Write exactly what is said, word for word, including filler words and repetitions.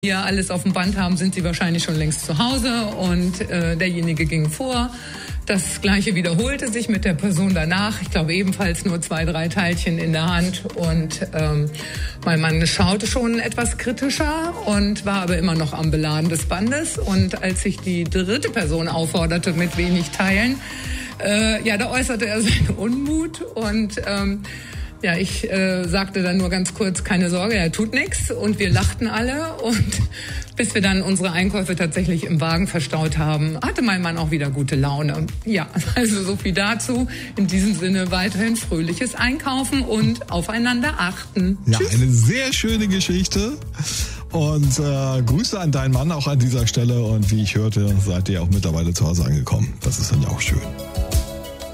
wir alles auf dem Band haben, sind sie wahrscheinlich schon längst zu Hause und äh, derjenige ging vor. Das Gleiche wiederholte sich mit der Person danach. Ich glaube ebenfalls nur zwei, drei Teilchen in der Hand. Und ähm, mein Mann schaute schon etwas kritischer und war aber immer noch am Beladen des Bandes. Und als ich die dritte Person aufforderte mit wenig Teilen, äh, ja, da äußerte er seinen Unmut und ähm, Ja, ich äh, sagte dann nur ganz kurz, keine Sorge, er tut nichts. Und wir lachten alle. Und bis wir dann unsere Einkäufe tatsächlich im Wagen verstaut haben, hatte mein Mann auch wieder gute Laune. Ja, also so viel dazu. In diesem Sinne weiterhin fröhliches Einkaufen und aufeinander achten. Ja, Tschüss. Eine sehr schöne Geschichte. Und äh, Grüße an deinen Mann auch an dieser Stelle. Und wie ich hörte, seid ihr auch mittlerweile zu Hause angekommen. Das ist dann ja auch schön.